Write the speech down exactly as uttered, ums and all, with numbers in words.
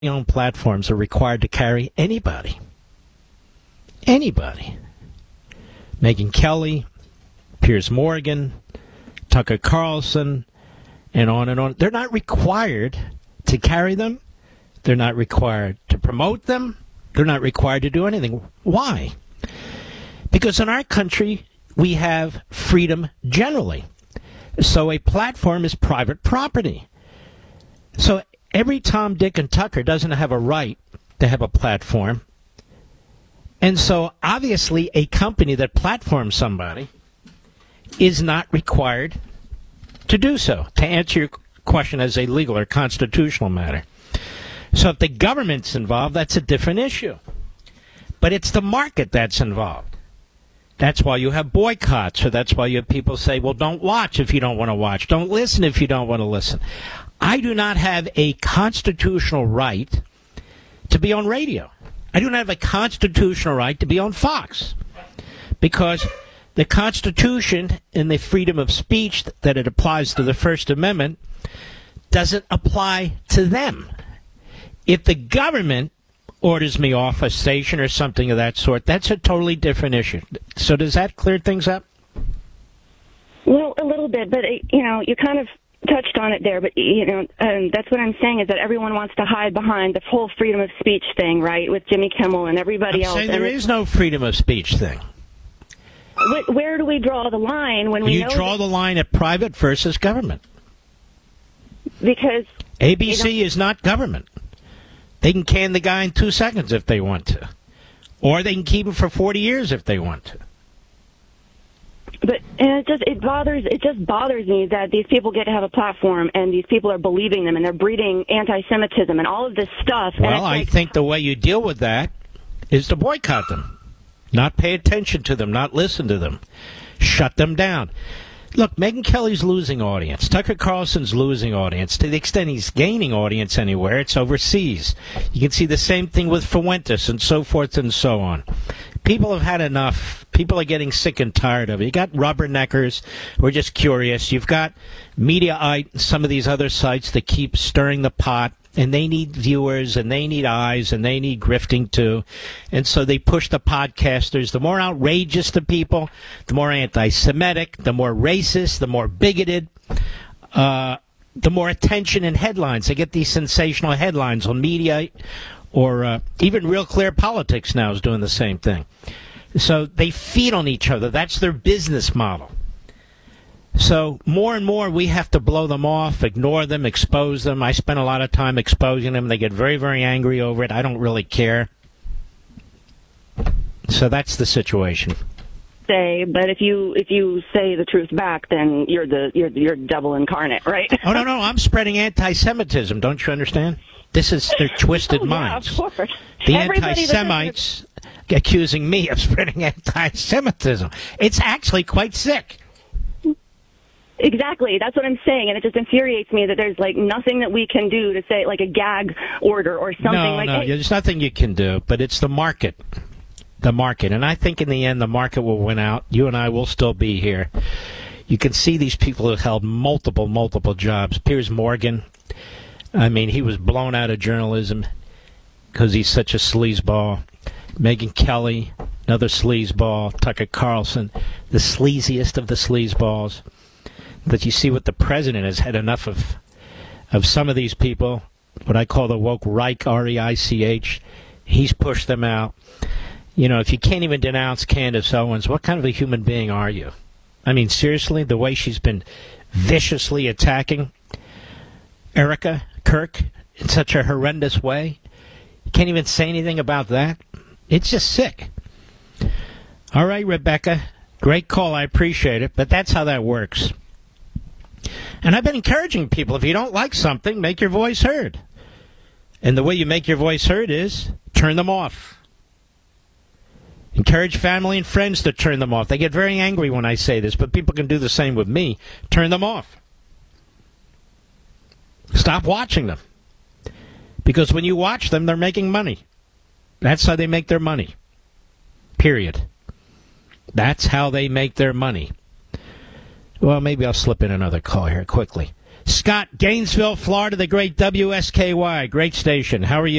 owned platforms are required to carry anybody. Anybody. Megyn Kelly, Piers Morgan, Tucker Carlson, and on and on. They're not required to carry them. They're not required to promote them. They're not required to do anything. Why? Because in our country, we have freedom generally. So a platform is private property. So every Tom, Dick, and Tucker doesn't have a right to have a platform. And so obviously a company that platforms somebody is not required to do so, to answer your question as a legal or constitutional matter. So if the government's involved, that's a different issue. But it's the market that's involved. That's why you have boycotts, or that's why you have people say, well, don't watch if you don't want to watch. Don't listen if you don't want to listen. I do not have a constitutional right to be on radio. I do not have a constitutional right to be on Fox. Because the Constitution and the freedom of speech that it applies to the First Amendment doesn't apply to them. If the government orders me off a station or something of that sort, that's a totally different issue. So does that clear things up? Well, a little bit, but, you know, you kind of touched on it there, but, you know, um, that's what I'm saying is that everyone wants to hide behind the whole freedom of speech thing, right, with Jimmy Kimmel and everybody I'm else. saying there is no freedom of speech thing. Where do we draw the line when we you know... You draw the line at private versus government. Because... A B C is not government. They can can the guy in two seconds if they want to. Or they can keep him for forty years if they want to. But and it just it bothers it just bothers me that these people get to have a platform and these people are believing them and they're breeding anti-Semitism and all of this stuff. Well, I like, think the way you deal with that is to boycott them. Not pay attention to them, not listen to them. Shut them down. Look, Megyn Kelly's losing audience. Tucker Carlson's losing audience. To the extent he's gaining audience anywhere, it's overseas. You can see the same thing with Fuentes and so forth and so on. People have had enough. People are getting sick and tired of it. You got rubberneckers who are just curious. You've got Mediaite and some of these other sites that keep stirring the pot. And they need viewers, and they need eyes, and they need grifting, too. And so they push the podcasters. The more outrageous the people, the more anti-Semitic, the more racist, the more bigoted, uh, the more attention and headlines. They get these sensational headlines on media, or uh, even Real Clear Politics now is doing the same thing. So they feed on each other. That's their business model. So more and more we have to blow them off, ignore them, expose them. I spend a lot of time exposing them. They get very, very angry over it. I don't really care. So that's the situation. Say, but if you if you say the truth back, then you're the you're you're devil incarnate, right? Oh no, no, I'm spreading anti-Semitism. Don't you understand? This is their twisted oh, minds. Yeah, of course. The Everybody anti-Semites accusing me of spreading anti-Semitism. It's actually quite sick. Exactly. That's what I'm saying, and it just infuriates me that there's, like, nothing that we can do to say, like, a gag order or something. No, like no, hey. there's nothing you can do, but it's the market. The market. And I think in the end the market will win out. You and I will still be here. You can see these people who held multiple, multiple jobs. Piers Morgan, I mean, he was blown out of journalism because he's such a sleazeball. Megyn Kelly, another sleazeball. Tucker Carlson, the sleaziest of the sleazeballs. But you see what the president has had enough of of some of these people, what I call the woke Reich, R E I C H. He's pushed them out. You know, if you can't even denounce Candace Owens, what kind of a human being are you? I mean, seriously, the way she's been viciously attacking Erica Kirk in such a horrendous way. You can't even say anything about that. It's just sick. All right, Rebecca. Great call. I appreciate it. But that's how that works. And I've been encouraging people, if you don't like something, make your voice heard. And the way you make your voice heard is turn them off. Encourage family and friends to turn them off. They get very angry when I say this, but people can do the same with me. Turn them off. Stop watching them. Because when you watch them, they're making money. That's how they make their money. Period. That's how they make their money. Well, maybe I'll slip in another call here quickly. Scott, Gainesville, Florida, the great W S K Y. Great station. How are you?